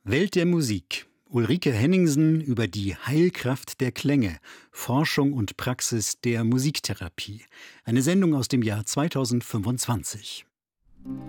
Welt der Musik. Ulrike Henningsen über die Heilkraft der Klänge, Forschung und Praxis der Musiktherapie. Eine Sendung aus dem Jahr 2025.